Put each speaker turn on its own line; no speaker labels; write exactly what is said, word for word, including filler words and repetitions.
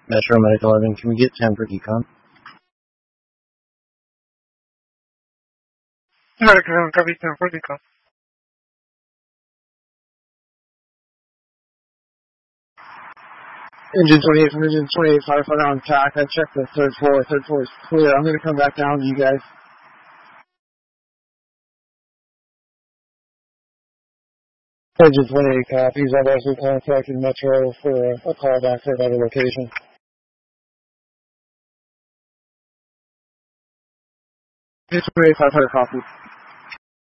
Metro Medic eleven, can we get ten for decon?
Medic eleven, copy ten for decon.
Engine twenty-eight from Engine twenty-eight, firefighter on tack. I checked the third floor. Third floor is clear. I'm going to come back down to you guys. Engine twenty-eight copies. I've also contacted Metro for a, a call back for another location. Engine twenty-eight, firefighter copy.